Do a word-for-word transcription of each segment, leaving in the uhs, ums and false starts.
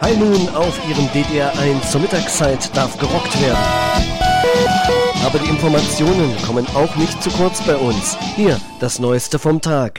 Weil nun auf ihrem D D R eins zur Mittagszeit darf gerockt werden. Aber die Informationen kommen auch nicht zu kurz bei uns. Hier, das Neueste vom Tag.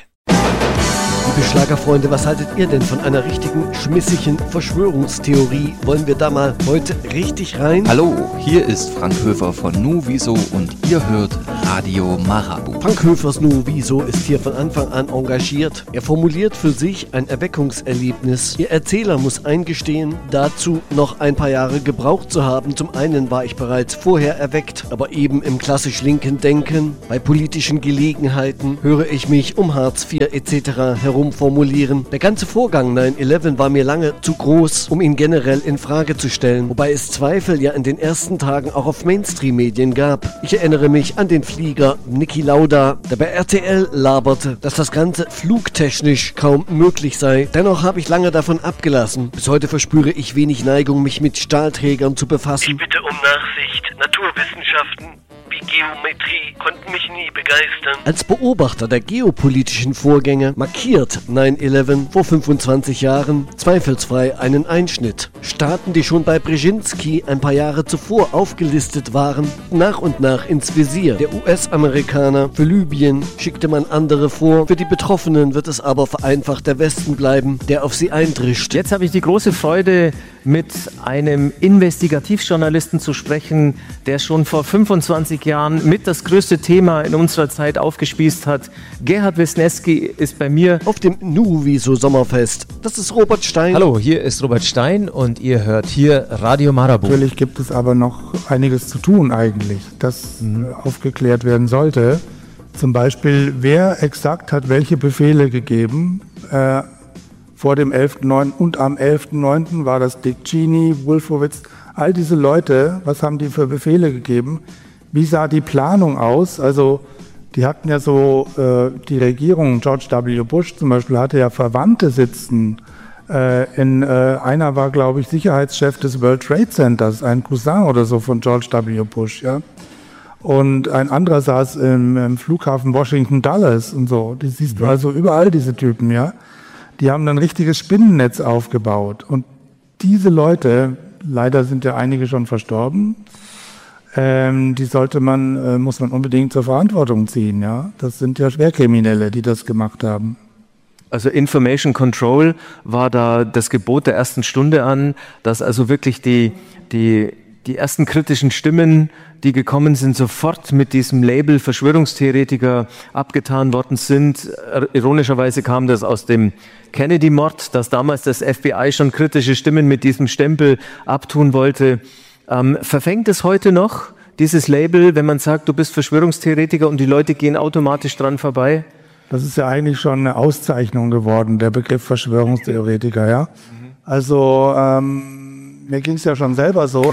Liebe Schlagerfreunde, was haltet ihr denn von einer richtigen, schmissigen Verschwörungstheorie? Wollen wir da mal heute richtig rein? Hallo, hier ist Frank Höfer von Nuviso und ihr hört Radio Marabu. Frank Höfers Nuviso ist hier von Anfang an engagiert. Er formuliert für sich ein Erweckungserlebnis. Ihr Erzähler muss eingestehen, dazu noch ein paar Jahre gebraucht zu haben. Zum einen war ich bereits vorher erweckt, aber eben im klassisch linken Denken. Bei politischen Gelegenheiten höre ich mich um Hartz vier et cetera herum formulieren. Der ganze Vorgang neun elf war mir lange zu groß, um ihn generell in Frage zu stellen, wobei es Zweifel ja in den ersten Tagen auch auf Mainstream-Medien gab. Ich erinnere mich an den Flieger Niki Lauda, der bei R T L laberte, dass das Ganze flugtechnisch kaum möglich sei. Dennoch habe ich lange davon abgelassen. Bis heute verspüre ich wenig Neigung, mich mit Stahlträgern zu befassen. Ich bitte um Nachsicht. Naturwissenschaften wie Geometrie konnten mich nie begeistern. Als Beobachter der geopolitischen Vorgänge markiert neun elf vor fünfundzwanzig Jahren zweifelsfrei einen Einschnitt. Staaten, die schon bei Brzezinski ein paar Jahre zuvor aufgelistet waren, nach und nach ins Visier der U S-Amerikaner. Für Libyen schickte man andere vor. Für die Betroffenen wird es aber vereinfacht der Westen bleiben, der auf sie eindrischt. Jetzt habe ich die große Freude, mit einem Investigativjournalisten zu sprechen, der schon vor fünfundzwanzig Jahren mit das größte Thema in unserer Zeit aufgespießt hat. Gerhard Wisniewski ist bei mir auf dem Nuviso Sommerfest. Das ist Robert Stein. Hallo, hier ist Robert Stein und ihr hört hier Radio Marabu. Natürlich gibt es aber noch einiges zu tun eigentlich, das mhm. aufgeklärt werden sollte. Zum Beispiel, wer exakt hat welche Befehle gegeben. Äh, vor dem elften neunten und am elften neunten war das Dick Cheney, Wolfowitz, all diese Leute, was haben die für Befehle gegeben? Wie sah die Planung aus? Also die hatten ja so, äh, die Regierung, George W. Bush zum Beispiel, hatte ja Verwandte sitzen. Äh, in, äh, einer war, glaube ich, Sicherheitschef des World Trade Centers, ein Cousin oder so von George W. Bush, ja. Und ein anderer saß im, im Flughafen Washington Dulles und so. Die siehst du also überall, diese Typen, ja. Die haben dann ein richtiges Spinnennetz aufgebaut. Und diese Leute, leider sind ja einige schon verstorben, ähm, die sollte man, äh, muss man unbedingt zur Verantwortung ziehen, ja. Das sind ja Schwerkriminelle, die das gemacht haben. Also Information Control war da das Gebot der ersten Stunde an, dass also wirklich die, die, die ersten kritischen Stimmen, die gekommen sind, sofort mit diesem Label Verschwörungstheoretiker abgetan worden sind. Ironischerweise kam das aus dem Kennedy-Mord, dass damals das F B I schon kritische Stimmen mit diesem Stempel abtun wollte. Ähm, verfängt es heute noch, dieses Label, wenn man sagt, du bist Verschwörungstheoretiker und die Leute gehen automatisch dran vorbei? Das ist ja eigentlich schon eine Auszeichnung geworden, der Begriff Verschwörungstheoretiker, ja. Mhm. Also, ähm, mir ging es ja schon selber so.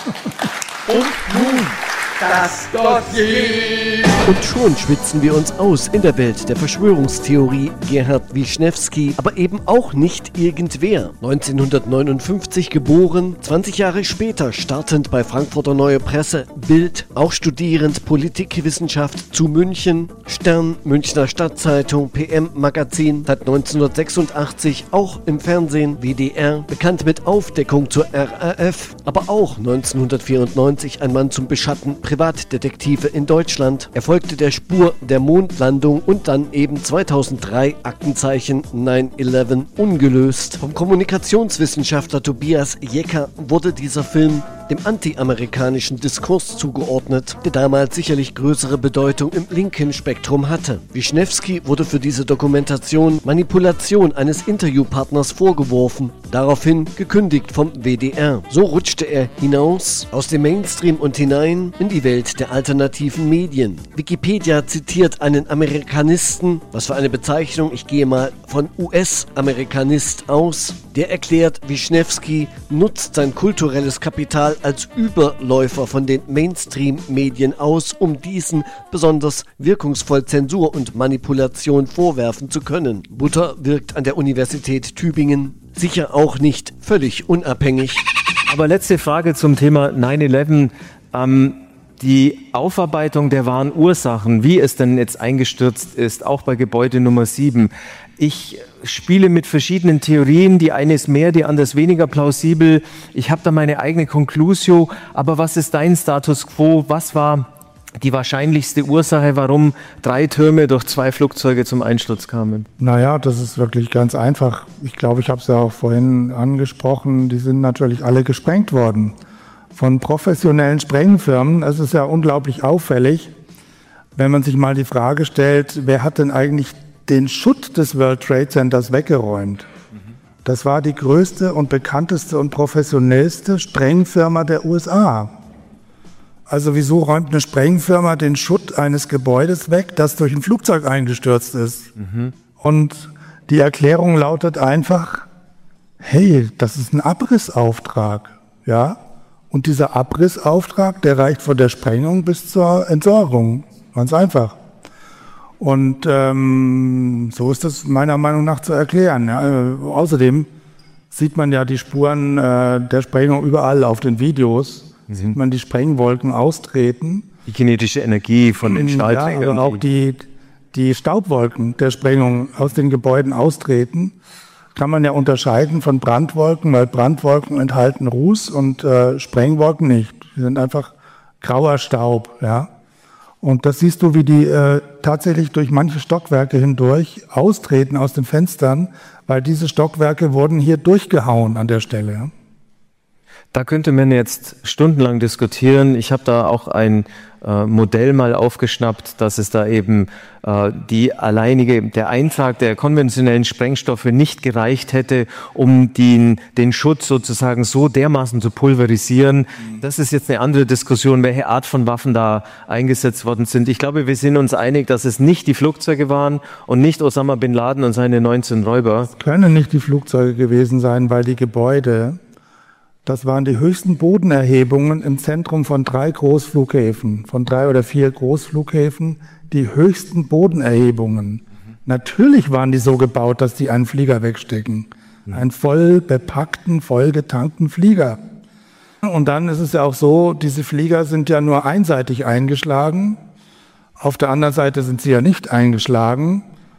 Und nun das Dossier. Und schon schwitzen wir uns aus in der Welt der Verschwörungstheorie. Gerhard Wisniewski, aber eben auch nicht irgendwer. neunzehnhundertneunundfünfzig geboren, zwanzig Jahre später startend bei Frankfurter Neue Presse, Bild, auch studierend Politikwissenschaft zu München, Stern, Münchner Stadtzeitung, P M-Magazin, seit neunzehnhundertsechsundachtzig auch im Fernsehen, W D R, bekannt mit Aufdeckung zur R A F, aber auch neunzehnhundertvierundneunzig ein Mann zum Beschatten Privatdetektive in Deutschland. Er folgte der Spur der Mondlandung und dann eben zweitausenddrei Aktenzeichen neun elf ungelöst. Vom Kommunikationswissenschaftler Tobias Jecker wurde dieser Film dem anti-amerikanischen Diskurs zugeordnet, der damals sicherlich größere Bedeutung im linken Spektrum hatte. Wisniewski wurde für diese Dokumentation Manipulation eines Interviewpartners vorgeworfen, daraufhin gekündigt vom W D R. So rutschte er hinaus aus dem Mainstream und hinein in die Welt der alternativen Medien. Wikipedia zitiert einen Amerikanisten, was für eine Bezeichnung, ich gehe mal von U S-Amerikanist aus, der erklärt, Wisniewski nutzt sein kulturelles Kapital als Überläufer von den Mainstream-Medien aus, um diesen besonders wirkungsvoll Zensur und Manipulation vorwerfen zu können. Butter wirkt an der Universität Tübingen, sicher auch nicht völlig unabhängig. Aber letzte Frage zum Thema neun elf. Ähm, die Aufarbeitung der wahren Ursachen, wie es denn jetzt eingestürzt ist, auch bei Gebäude Nummer sieben. Ich spiele mit verschiedenen Theorien, die eine ist mehr, die andere ist weniger plausibel. Ich habe da meine eigene Conclusio, aber was ist dein Status quo? Was war die wahrscheinlichste Ursache, warum drei Türme durch zwei Flugzeuge zum Einsturz kamen? Naja, das ist wirklich ganz einfach. Ich glaube, ich habe es ja auch vorhin angesprochen, die sind natürlich alle gesprengt worden von professionellen Sprengfirmen. Es ist ja unglaublich auffällig, wenn man sich mal die Frage stellt, wer hat denn eigentlich den Schutt des World Trade Centers weggeräumt? Das war die größte und bekannteste und professionellste Sprengfirma der U S A. Also wieso räumt eine Sprengfirma den Schutt eines Gebäudes weg, das durch ein Flugzeug eingestürzt ist? Mhm. Und die Erklärung lautet einfach, hey, das ist ein Abrissauftrag, ja? Und dieser Abrissauftrag, der reicht von der Sprengung bis zur Entsorgung, ganz einfach. Und ähm, so ist das meiner Meinung nach zu erklären. Ja? Äh, außerdem sieht man ja die Spuren äh, der Sprengung überall auf den Videos. Mhm. Sieht man die Sprengwolken austreten. Die kinetische Energie von den Stahlträgern. Ja, und auch die, die Staubwolken der Sprengung aus den Gebäuden austreten. Kann man ja unterscheiden von Brandwolken, weil Brandwolken enthalten Ruß und äh, Sprengwolken nicht. Die sind einfach grauer Staub. Ja? Und das siehst du, wie die äh, tatsächlich durch manche Stockwerke hindurch austreten aus den Fenstern, weil diese Stockwerke wurden hier durchgehauen an der Stelle. Ja? Da könnte man jetzt stundenlang diskutieren. Ich habe da auch ein äh, Modell mal aufgeschnappt, dass es da eben äh, die alleinige, der Eintrag der konventionellen Sprengstoffe nicht gereicht hätte, um den, den Schutt sozusagen so dermaßen zu pulverisieren. Das ist jetzt eine andere Diskussion, welche Art von Waffen da eingesetzt worden sind. Ich glaube, wir sind uns einig, dass es nicht die Flugzeuge waren und nicht Osama Bin Laden und seine neunzehn Räuber. Es können nicht die Flugzeuge gewesen sein, weil die Gebäude, das waren die höchsten Bodenerhebungen im Zentrum von drei Großflughäfen, von drei oder vier Großflughäfen, die höchsten Bodenerhebungen. Mhm. Natürlich waren die so gebaut, dass die einen Flieger wegstecken. Mhm. Einen voll bepackten, voll getankten Flieger. Und dann ist es ja auch so, diese Flieger sind ja nur einseitig eingeschlagen. Auf der anderen Seite sind sie ja nicht eingeschlagen.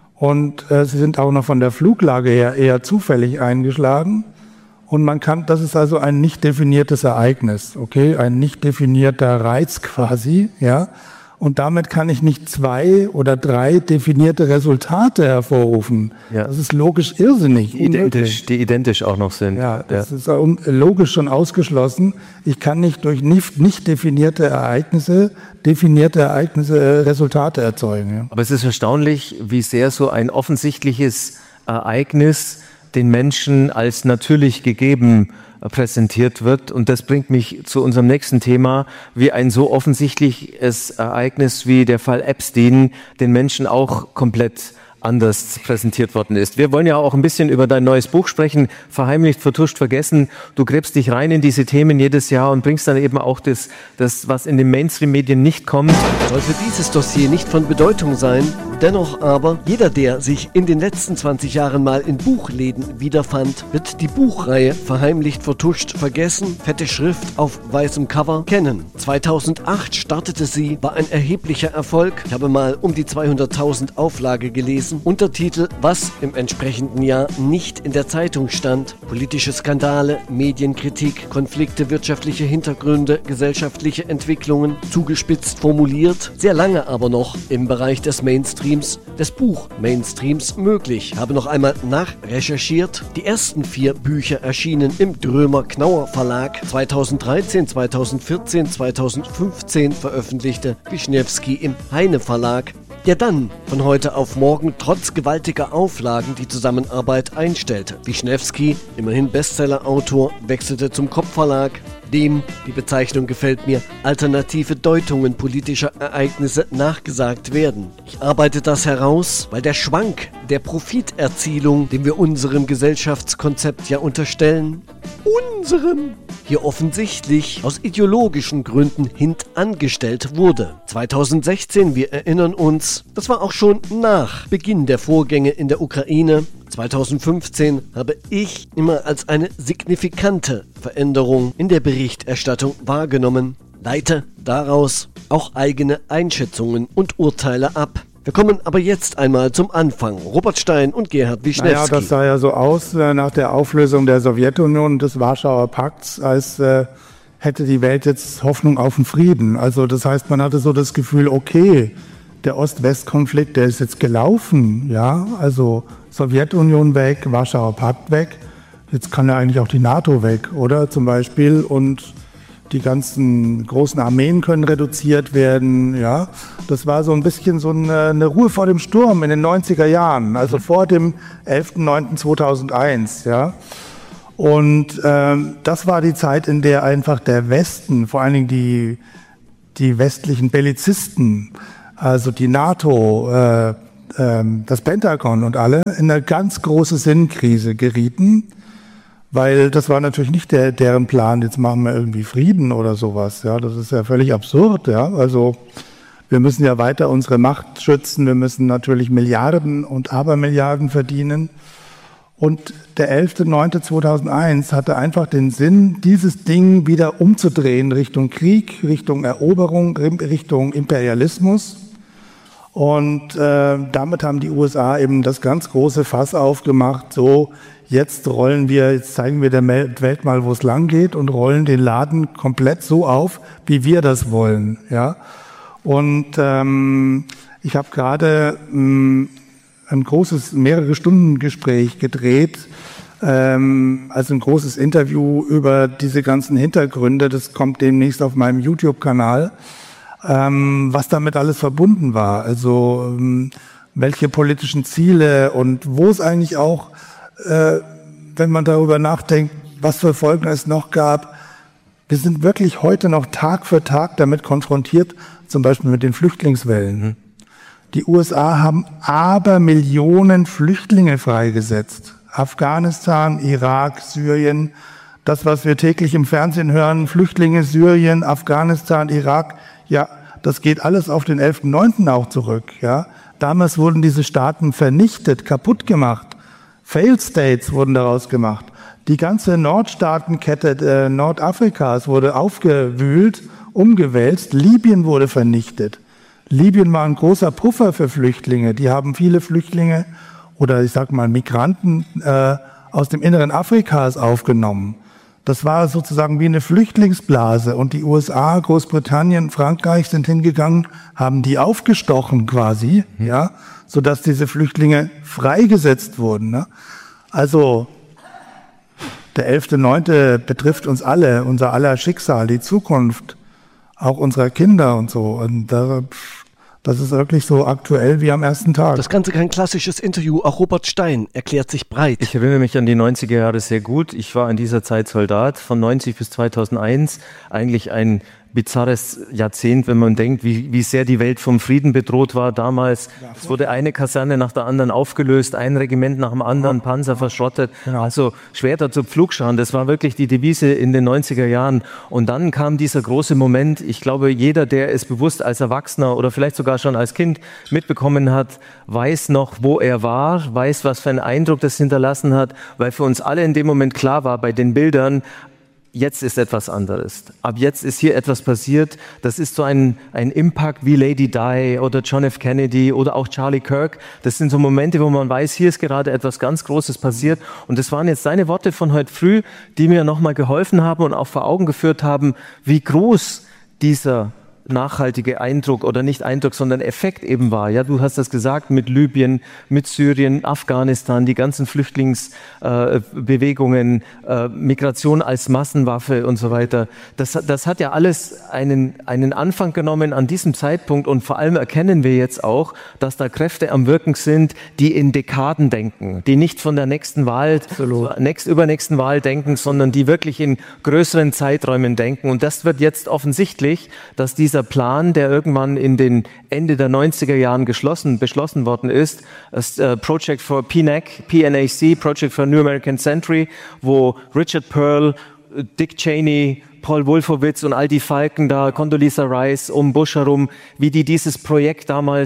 Und äh, sie sind auch noch von der Fluglage her eher zufällig eingeschlagen. Und man kann, das ist also ein nicht definiertes Ereignis, okay, ein nicht definierter Reiz quasi, ja. Und damit kann ich nicht zwei oder drei definierte Resultate hervorrufen. Ja. Das ist logisch irrsinnig. Identisch, die identisch auch noch sind. Ja, das ja. ist logisch schon ausgeschlossen. Ich kann nicht durch nicht, nicht definierte Ereignisse, definierte Ereignisse Resultate erzeugen. Ja. Aber es ist erstaunlich, wie sehr so ein offensichtliches Ereignis den Menschen als natürlich gegeben präsentiert wird. Und das bringt mich zu unserem nächsten Thema, wie ein so offensichtliches Ereignis wie der Fall Epstein den Menschen auch komplett anders präsentiert worden ist. Wir wollen ja auch ein bisschen über dein neues Buch sprechen, Verheimlicht, Vertuscht, Vergessen. Du gräbst dich rein in diese Themen jedes Jahr und bringst dann eben auch das, das was in den Mainstream-Medien nicht kommt. Sollte dieses Dossier nicht von Bedeutung sein, dennoch aber, jeder, der sich in den letzten zwanzig Jahren mal in Buchläden wiederfand, wird die Buchreihe Verheimlicht, Vertuscht, Vergessen, fette Schrift auf weißem Cover kennen. zweitausendacht startete sie, war ein erheblicher Erfolg. Ich habe mal um die zweihunderttausend Auflage gelesen. Untertitel, was im entsprechenden Jahr nicht in der Zeitung stand. Politische Skandale, Medienkritik, Konflikte, wirtschaftliche Hintergründe, gesellschaftliche Entwicklungen, zugespitzt formuliert, sehr lange aber noch im Bereich des Mainstreams, des Buch-Mainstreams möglich. Habe noch einmal nachrecherchiert. Die ersten vier Bücher erschienen im Drömer-Knauer Verlag. zweitausenddreizehn, zweitausendvierzehn, zweitausendfünfzehn veröffentlichte Wischniewski im Heine Verlag, der dann von heute auf morgen trotz gewaltiger Auflagen die Zusammenarbeit einstellte. Wischniewski, immerhin Bestsellerautor, wechselte zum Kopfverlag, dem, die Bezeichnung gefällt mir, alternative Deutungen politischer Ereignisse nachgesagt werden. Ich arbeite das heraus, weil der Schwank der Profiterzielung, dem wir unserem Gesellschaftskonzept ja unterstellen, unserem, hier offensichtlich aus ideologischen Gründen hintangestellt wurde. zweitausendsechzehn, wir erinnern uns, das war auch schon nach Beginn der Vorgänge in der Ukraine. zweitausendfünfzehn habe ich immer als eine signifikante Veränderung in der Berichterstattung wahrgenommen. leite daraus auch eigene Einschätzungen und Urteile ab. Wir kommen aber jetzt einmal zum Anfang. Robert Stein und Gerhard Wischnewski. Naja, das sah ja so aus äh, nach der Auflösung der Sowjetunion und des Warschauer Pakts, als äh, hätte die Welt jetzt Hoffnung auf den Frieden. Also das heißt, man hatte so das Gefühl, okay, der Ost-West-Konflikt, der ist jetzt gelaufen, ja, also Sowjetunion weg, Warschauer Pakt weg, jetzt kann ja eigentlich auch die NATO weg, oder, zum Beispiel, und die ganzen großen Armeen können reduziert werden, ja. Das war so ein bisschen so eine, eine Ruhe vor dem Sturm in den neunziger Jahren, also vor dem elften neunten zweitausendeins, ja. Und ähm, das war die Zeit, in der einfach der Westen, vor allen Dingen die, die westlichen Bellizisten, also die NATO, äh, äh, das Pentagon und alle, in eine ganz große Sinnkrise gerieten, weil das war natürlich nicht der, deren Plan, jetzt machen wir irgendwie Frieden oder sowas. Ja, das ist ja völlig absurd. Ja, also wir müssen ja weiter unsere Macht schützen, wir müssen natürlich Milliarden und Abermilliarden verdienen. Und der elfte neunte zweitausendeins hatte einfach den Sinn, dieses Ding wieder umzudrehen Richtung Krieg, Richtung Eroberung, Richtung Imperialismus. Und äh, damit haben die U S A eben das ganz große Fass aufgemacht, so jetzt rollen wir, jetzt zeigen wir der Welt mal, wo es lang geht und rollen den Laden komplett so auf, wie wir das wollen. Ja. Und ähm, ich habe gerade ähm, ein großes, mehrere Stunden Gespräch gedreht, ähm, also ein großes Interview über diese ganzen Hintergründe, das kommt demnächst auf meinem YouTube-Kanal, ähm, was damit alles verbunden war, also ähm, welche politischen Ziele und wo es eigentlich auch, äh, wenn man darüber nachdenkt, was für Folgen es noch gab, wir sind wirklich heute noch Tag für Tag damit konfrontiert, zum Beispiel mit den Flüchtlingswellen. Mhm. Die U S A haben aber Millionen Flüchtlinge freigesetzt. Afghanistan, Irak, Syrien, das, was wir täglich im Fernsehen hören, Flüchtlinge, Syrien, Afghanistan, Irak, ja, das geht alles auf den elften neunten auch zurück. Ja. Damals wurden diese Staaten vernichtet, kaputt gemacht. Failed States wurden daraus gemacht. Die ganze Nordstaatenkette äh, Nordafrikas wurde aufgewühlt, umgewälzt. Libyen wurde vernichtet. Libyen war ein großer Puffer für Flüchtlinge. Die haben viele Flüchtlinge oder ich sag mal Migranten äh, aus dem Inneren Afrikas aufgenommen. Das war sozusagen wie eine Flüchtlingsblase und die U S A, Großbritannien, Frankreich sind hingegangen, haben die aufgestochen quasi, mhm. ja, sodass diese Flüchtlinge freigesetzt wurden. Ne? Also der elfte neunte betrifft uns alle, unser aller Schicksal, die Zukunft, auch unserer Kinder und so. Und da, das ist wirklich so aktuell wie am ersten Tag. Das Ganze kein klassisches Interview. Auch Robert Stein erklärt sich breit. Ich erinnere mich an die neunziger Jahre sehr gut. Ich war in dieser Zeit Soldat von neunzig bis zweitausendeins. Eigentlich ein bizarres Jahrzehnt, wenn man denkt, wie, wie sehr die Welt vom Frieden bedroht war damals. Ja, es wurde eine Kaserne nach der anderen aufgelöst, ein Regiment nach dem anderen, Panzer verschrottet, genau. Also Schwerter zu Pflugscharen. Das war wirklich die Devise in den neunziger Jahren. Und dann kam dieser große Moment, ich glaube, jeder, der es bewusst als Erwachsener oder vielleicht sogar schon als Kind mitbekommen hat, weiß noch, wo er war, weiß, was für einen Eindruck das hinterlassen hat, weil für uns alle in dem Moment klar war, bei den Bildern, jetzt ist etwas anderes. Ab jetzt ist hier etwas passiert. Das ist so ein, ein Impact wie Lady Di oder John F. Kennedy oder auch Charlie Kirk. Das sind so Momente, wo man weiß, hier ist gerade etwas ganz Großes passiert. Und das waren jetzt seine Worte von heute früh, die mir nochmal geholfen haben und auch vor Augen geführt haben, wie groß dieser nachhaltige Eindruck oder nicht Eindruck, sondern Effekt eben war. Ja, du hast das gesagt mit Libyen, mit Syrien, Afghanistan, die ganzen Flüchtlingsbewegungen, äh, äh, Migration als Massenwaffe und so weiter. Das, das hat ja alles einen, einen Anfang genommen an diesem Zeitpunkt und vor allem erkennen wir jetzt auch, dass da Kräfte am Wirken sind, die in Dekaden denken, die nicht von der nächsten Wahl, nächst, übernächsten Wahl denken, sondern die wirklich in größeren Zeiträumen denken. Und das wird jetzt offensichtlich, dass diese Dieser Plan, der irgendwann in den Ende der neunziger Jahren geschlossen, beschlossen worden ist, das äh, Project for P N A C, P N A C, Project for New American Century, wo Richard Pearl, Dick Cheney, Paul Wolfowitz und all die Falken da, Condoleezza Rice um Bush herum, wie die dieses Projekt damals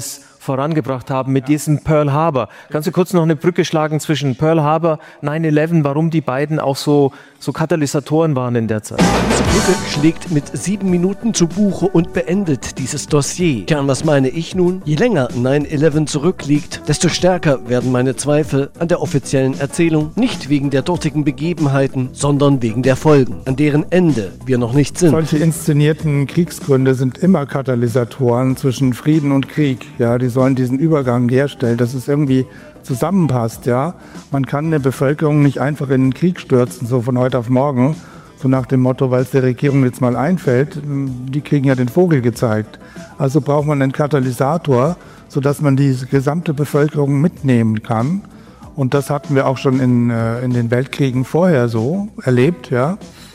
vorangebracht haben mit diesem Pearl Harbor. Kannst du kurz noch eine Brücke schlagen zwischen Pearl Harbor, nine eleven, warum die beiden auch so, so Katalysatoren waren in der Zeit? Diese Brücke schlägt mit sieben Minuten zu Buche und beendet dieses Dossier. Tja, und was meine ich nun? Je länger nine eleven zurückliegt, desto stärker werden meine Zweifel an der offiziellen Erzählung, nicht wegen der dortigen Begebenheiten, sondern wegen der Folgen, an deren Ende wir noch nicht sind. Solche inszenierten Kriegsgründe sind immer Katalysatoren zwischen Frieden und Krieg. Ja, die sollen diesen Übergang herstellen, dass es irgendwie zusammenpasst. Ja, man kann eine Bevölkerung nicht einfach in den Krieg stürzen, so von heute auf morgen, so nach dem Motto, weil es der Regierung jetzt mal einfällt. Die kriegen ja den Vogel gezeigt. Also braucht man einen Katalysator, sodass man diese gesamte Bevölkerung mitnehmen kann. Und das hatten wir auch schon in, äh, in den Weltkriegen vorher so erlebt, ja.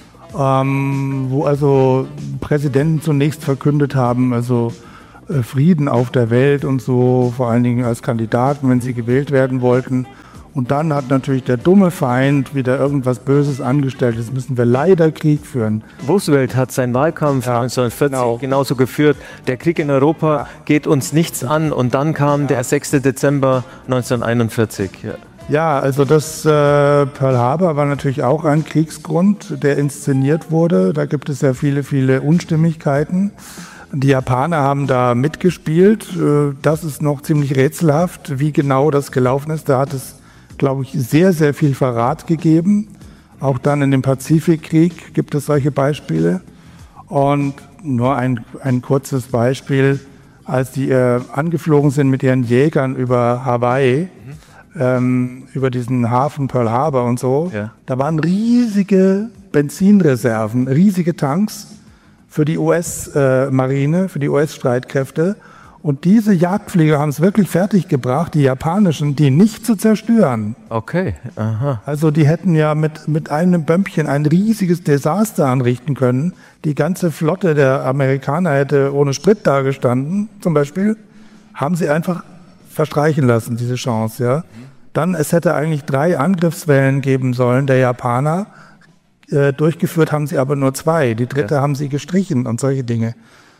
Ähm, wo also Präsidenten zunächst verkündet haben, also äh, Frieden auf der Welt und so, vor allen Dingen als Kandidaten, wenn sie gewählt werden wollten. Und dann hat natürlich der dumme Feind wieder irgendwas Böses angestellt. Jetzt müssen wir leider Krieg führen. Roosevelt hat seinen Wahlkampf ja, neunzehnhundertvierzig genau. genauso geführt. Der Krieg in Europa ja. geht uns nichts an. Und dann kam ja. der sechster Dezember neunzehnhunderteinundvierzig. Ja. Ja, also das äh, Pearl Harbor war natürlich auch ein Kriegsgrund, der inszeniert wurde. Da gibt es ja viele, viele Unstimmigkeiten. Die Japaner haben da mitgespielt. Äh, das ist noch ziemlich rätselhaft, wie genau das gelaufen ist. Da hat es, glaube ich, sehr, sehr viel Verrat gegeben. Auch dann in dem Pazifikkrieg gibt es solche Beispiele. Und nur ein, ein kurzes Beispiel, als die äh, angeflogen sind mit ihren Jägern über Hawaii, mhm. ähm, über diesen Hafen Pearl Harbor und so, ja. da waren riesige Benzinreserven, riesige Tanks für die U S-Marine, äh, für die U S-Streitkräfte. Und diese Jagdflieger haben es wirklich fertiggebracht, die japanischen, die nicht zu zerstören. Okay, aha. Also die hätten ja mit, mit einem Bömpchen ein riesiges Desaster anrichten können. Die ganze Flotte der Amerikaner hätte ohne Sprit dagestanden, zum Beispiel. Haben sie einfach verstreichen lassen, diese Chance. Ja. Dann, es hätte eigentlich drei Angriffswellen geben sollen, der Japaner. Äh, durchgeführt haben sie aber nur zwei. Die dritte ja. haben sie gestrichen und solche Dinge.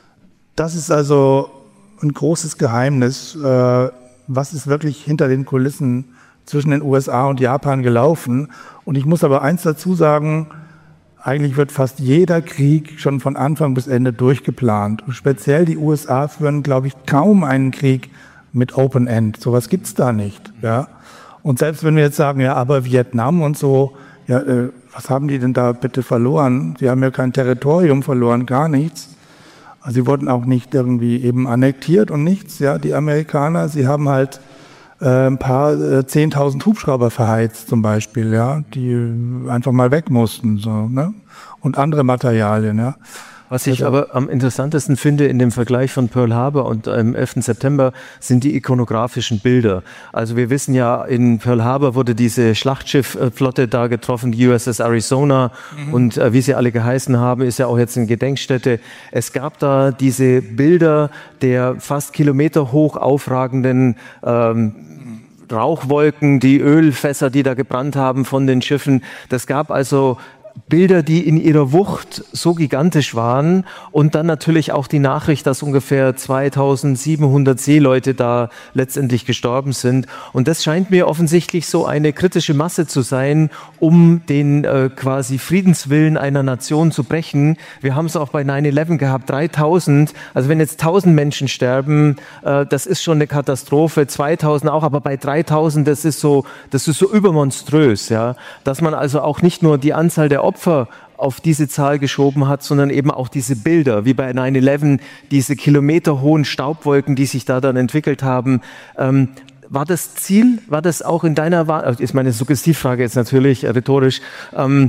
Das ist also ein großes Geheimnis, äh, was ist wirklich hinter den Kulissen zwischen den U S A und Japan gelaufen. Und ich muss aber eins dazu sagen, eigentlich wird fast jeder Krieg schon von Anfang bis Ende durchgeplant. Und speziell die U S A führen, glaube ich, kaum einen Krieg mit Open End. Sowas gibt's da nicht. Ja? Und selbst wenn wir jetzt sagen, ja, aber Vietnam und so, ja, äh, was haben die denn da bitte verloren? Sie haben ja kein Territorium verloren, gar nichts. Also sie wurden auch nicht irgendwie eben annektiert und nichts, ja, die Amerikaner. Sie haben halt äh, ein paar äh, zehntausend Hubschrauber verheizt zum Beispiel, ja, die einfach mal weg mussten, so, ne? Und andere Materialien, ja. Was ich aber am interessantesten finde in dem Vergleich von Pearl Harbor und dem elften September sind die ikonografischen Bilder. Also wir wissen ja, in Pearl Harbor wurde diese Schlachtschiffflotte da getroffen, die U S S Arizona mhm. und äh, wie sie alle geheißen haben, ist ja auch jetzt eine Gedenkstätte. Es gab da diese Bilder der fast kilometerhoch aufragenden ähm, Rauchwolken, die Ölfässer, die da gebrannt haben von den Schiffen. Das gab also Bilder, die in ihrer Wucht so gigantisch waren und dann natürlich auch die Nachricht, dass ungefähr zweitausendsiebenhundert Seeleute da letztendlich gestorben sind. Und das scheint mir offensichtlich so eine kritische Masse zu sein, um den äh, quasi Friedenswillen einer Nation zu brechen. Wir haben es auch bei nine eleven gehabt, dreitausend. Also wenn jetzt tausend Menschen sterben, äh, das ist schon eine Katastrophe, zweitausend auch, aber bei dreitausend, das ist so, das ist so übermonströs, ja, dass man also auch nicht nur die Anzahl der Opfer auf diese Zahl geschoben hat, sondern eben auch diese Bilder, wie bei nine eleven, diese kilometerhohen Staubwolken, die sich da dann entwickelt haben. Ähm, war das Ziel, war das auch in deiner Wahl, ist meine Suggestivfrage jetzt natürlich rhetorisch, ähm,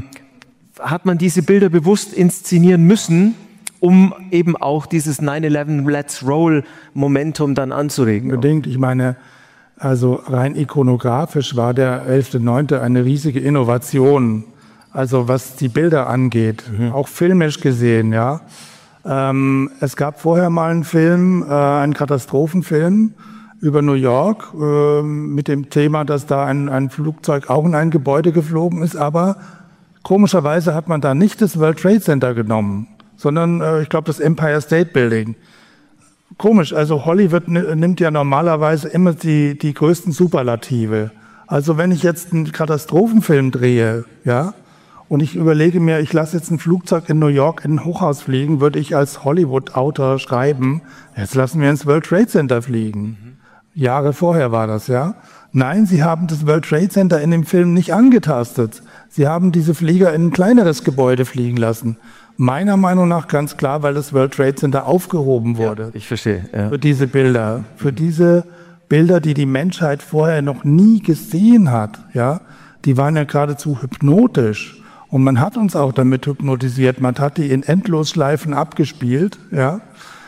hat man diese Bilder bewusst inszenieren müssen, um eben auch dieses nine eleven Let's Roll Momentum dann anzuregen? Unbedingt, ich meine, also rein ikonografisch war der elfter neunte eine riesige Innovation. Also was die Bilder angeht, mhm. auch filmisch gesehen, ja. Ähm, es gab vorher mal einen Film, äh, einen Katastrophenfilm über New York äh, mit dem Thema, dass da ein, ein Flugzeug auch in ein Gebäude geflogen ist, aber komischerweise hat man da nicht das World Trade Center genommen, sondern äh, ich glaube das Empire State Building. komisch, also Hollywood nimmt ja normalerweise immer die, die größten Superlative. Also wenn ich jetzt einen Katastrophenfilm drehe, ja, und ich überlege mir, ich lasse jetzt ein Flugzeug in New York in ein Hochhaus fliegen, würde ich als Hollywood-Autor schreiben, jetzt lassen wir ins World Trade Center fliegen. Mhm. Jahre vorher war das, ja. Nein, sie haben das World Trade Center in dem Film nicht angetastet. Sie haben diese Flieger in ein kleineres Gebäude fliegen lassen. Meiner Meinung nach ganz klar, weil das World Trade Center aufgehoben wurde. Ja, ich verstehe. Ja. Für diese Bilder, für diese Bilder, die die Menschheit vorher noch nie gesehen hat, ja. Die waren ja geradezu hypnotisch. Und man hat uns auch damit hypnotisiert. Man hat die in Endlosschleifen abgespielt, ja.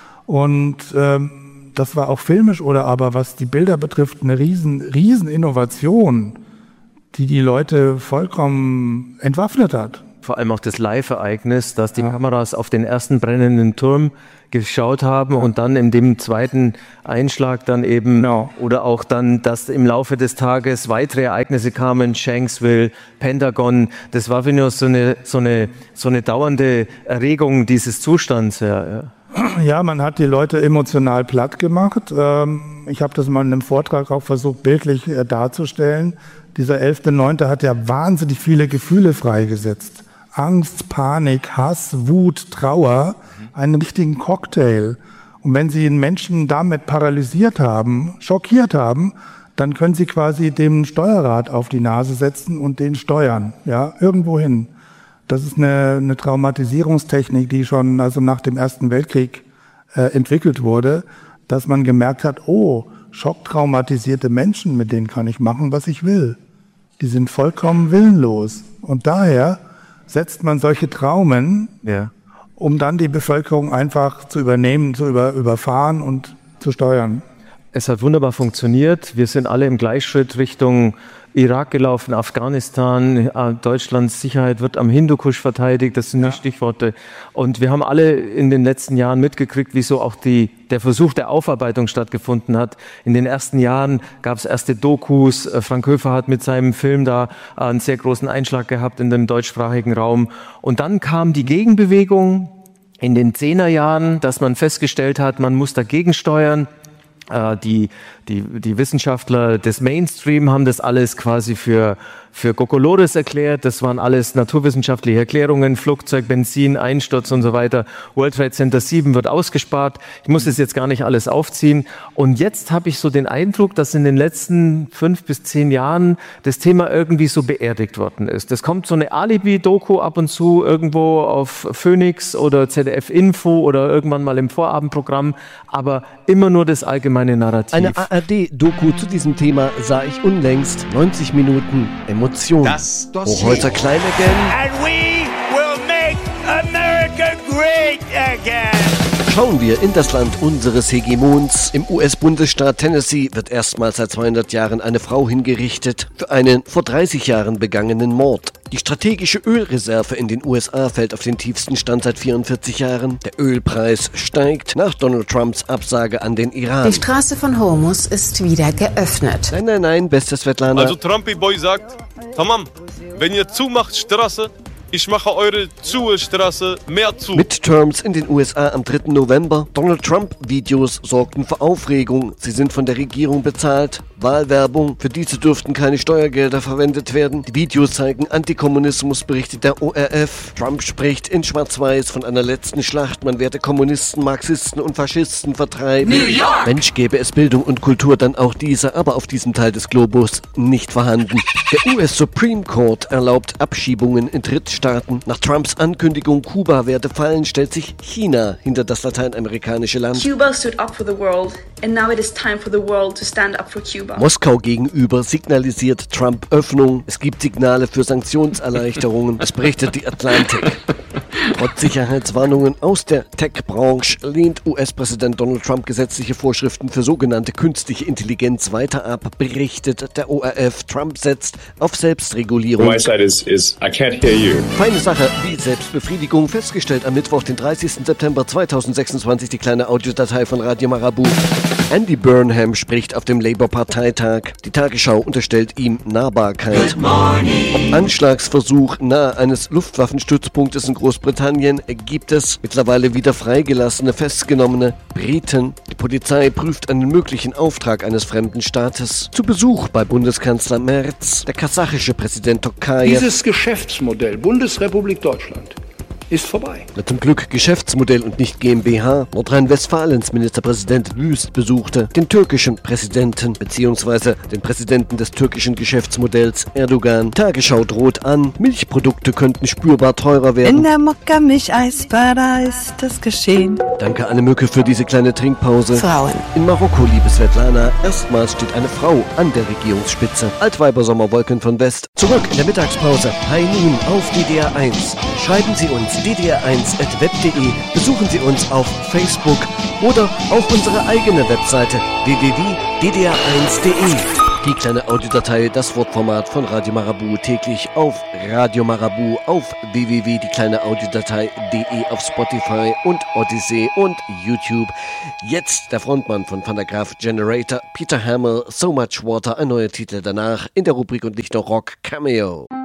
Und ähm, das war auch filmisch oder aber, was die Bilder betrifft, eine riesen, riesen Innovation, die die Leute vollkommen entwaffnet hat. Vor allem auch das Live-Ereignis, dass die ja. Kameras auf den ersten brennenden Turm geschaut haben ja. und dann in dem zweiten Einschlag dann eben, no. oder auch dann, dass im Laufe des Tages weitere Ereignisse kamen, Shanksville, Pentagon, das war für mich so eine, so eine, so eine dauernde Erregung dieses Zustands. Ja, ja. Ja, man hat die Leute emotional platt gemacht. Ich habe das mal in einem Vortrag auch versucht, bildlich darzustellen. Dieser elfter neunte hat ja wahnsinnig viele Gefühle freigesetzt. Angst, Panik, Hass, Wut, Trauer, einen richtigen Cocktail. Und wenn Sie einen Menschen damit paralysiert haben, schockiert haben, dann können Sie quasi dem Steuerrad auf die Nase setzen und den steuern, ja, irgendwo hin. Das ist eine, eine Traumatisierungstechnik, die schon also nach dem Ersten Weltkrieg äh, entwickelt wurde, dass man gemerkt hat, oh, schocktraumatisierte Menschen, mit denen kann ich machen, was ich will. Die sind vollkommen willenlos. Und daher setzt man solche Traumen, ja. um dann die Bevölkerung einfach zu übernehmen, zu über, überfahren und zu steuern. Es hat wunderbar funktioniert. Wir sind alle im Gleichschritt Richtung Irak gelaufen, Afghanistan, Deutschlands Sicherheit wird am Hindukusch verteidigt, das sind ja. die Stichworte. Und wir haben alle in den letzten Jahren mitgekriegt, wieso auch die, der Versuch der Aufarbeitung stattgefunden hat. In den ersten Jahren gab es erste Dokus. Frank Höfer hat mit seinem Film da einen sehr großen Einschlag gehabt in dem deutschsprachigen Raum. Und dann kam die Gegenbewegung in den Zehnerjahren, dass man festgestellt hat, man muss dagegen steuern. Die, die, die Wissenschaftler des Mainstream haben das alles quasi für, für Kokolores erklärt. Das waren alles naturwissenschaftliche Erklärungen, Flugzeug, Benzin, Einsturz und so weiter. World Trade Center sieben wird ausgespart. Ich muss es jetzt gar nicht alles aufziehen. Und jetzt habe ich so den Eindruck, dass in den letzten fünf bis zehn Jahren das Thema irgendwie so beerdigt worden ist. Es kommt so eine Alibi-Doku ab und zu irgendwo auf Phoenix oder Z D F Info oder irgendwann mal im Vorabendprogramm, aber immer nur das allgemeine Narrativ. Eine A R D-Doku zu diesem Thema sah ich unlängst. neunzig Minuten Emotion. Das Dossier. Hochholzer Klein again. And we will make America great again. Schauen wir in das Land unseres Hegemons. Im U S-Bundesstaat Tennessee wird erstmals seit zweihundert Jahren eine Frau hingerichtet für einen vor dreißig Jahren begangenen Mord. Die strategische Ölreserve in den U S A fällt auf den tiefsten Stand seit vierundvierzig Jahren. Der Ölpreis steigt nach Donald Trumps Absage an den Iran. Die Straße von Hormuz ist wieder geöffnet. Nein, nein, nein, beste Svetlana. Also Trumpy-Boy sagt, tamam, wenn ihr zumacht Straße, ich mache eure Zuhe-Straße mehr zu. Midterms in den U S A am dritten November. Donald Trump-Videos sorgten für Aufregung. Sie sind von der Regierung bezahlt. Wahlwerbung. Für diese dürften keine Steuergelder verwendet werden. Die Videos zeigen Antikommunismus, berichtet der O R F. Trump spricht in Schwarz-Weiß von einer letzten Schlacht. Man werde Kommunisten, Marxisten und Faschisten vertreiben. New York! Mensch, gäbe es Bildung und Kultur, dann auch diese, aber auf diesem Teil des Globus nicht vorhanden. Der U S Supreme Court erlaubt Abschiebungen in Drittstaaten. Nach Trumps Ankündigung, Kuba werde fallen, stellt sich China hinter das lateinamerikanische Land. Cuba stood up for the world, and now it is time for the world to stand up for Cuba. Moskau gegenüber signalisiert Trump Öffnung. Es gibt Signale für Sanktionserleichterungen. Es berichtet die Atlantic. Trotz Sicherheitswarnungen aus der Tech-Branche lehnt U S-Präsident Donald Trump gesetzliche Vorschriften für sogenannte künstliche Intelligenz weiter ab, berichtet der O R F. Trump setzt auf Selbstregulierung. My side is, is I can't hear you. Feine Sache wie Selbstbefriedigung, festgestellt am Mittwoch, den dreißigsten September zweitausendsechsundzwanzig, die kleine Audiodatei von Radio Marabu. Andy Burnham spricht auf dem Labour-Parteitag. Die Tagesschau unterstellt ihm Nahbarkeit. Ob Anschlagsversuch nahe eines Luftwaffenstützpunktes in Großbritannien Großbritannien gibt es mittlerweile wieder freigelassene, festgenommene Briten. Die Polizei prüft einen möglichen Auftrag eines fremden Staates zu Besuch bei Bundeskanzler Merz. Der kasachische Präsident Tokayev. Dieses Geschäftsmodell Bundesrepublik Deutschland ist vorbei. Zum Glück Geschäftsmodell und nicht GmbH. Nordrhein-Westfalens Ministerpräsident Wüst besuchte den türkischen Präsidenten bzw. den Präsidenten des türkischen Geschäftsmodells Erdogan. Tagesschau droht an, Milchprodukte könnten spürbar teurer werden. In der Mokka-Milch-Eisbar, da ist das geschehen. Danke Anne Mücke für diese kleine Trinkpause. Frauen. In Marokko, liebe Svetlana, erstmals steht eine Frau an der Regierungsspitze. Altweiber-Sommerwolken von West. Zurück in der Mittagspause. Hi nun auf D D R eins. Schreiben Sie uns d d r eins at web punkt de, besuchen Sie uns auf Facebook oder auf unsere eigene Webseite w w w punkt d d r eins punkt de. Die kleine Audiodatei, das Wortformat von Radio Marabu täglich auf Radio Marabu, auf w w w punkt die kleine Audiodatei punkt de, auf Spotify und Odyssey und YouTube. Jetzt der Frontmann von Van der Graaf Generator, Peter Hamill, So Much Water, ein neuer Titel danach in der Rubrik und nicht nur Rock Cameo.